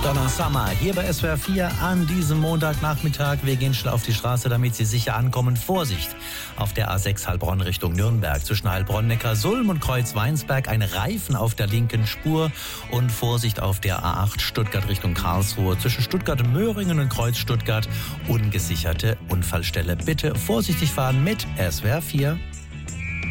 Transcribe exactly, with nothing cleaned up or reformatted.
Donna Summer hier bei S W R vier an diesem Montagnachmittag. Wir gehen schnell auf die Straße, damit Sie sicher ankommen. Vorsicht! Auf der A sechs Heilbronn Richtung Nürnberg zwischen Heilbronn, Neckarsulm und Kreuzweinsberg ein Reifen auf der linken Spur. Und Vorsicht auf der A acht Stuttgart Richtung Karlsruhe zwischen Stuttgart-Möhringen und Kreuz Stuttgart. Ungesicherte Unfallstelle. Bitte vorsichtig fahren mit S W R vier.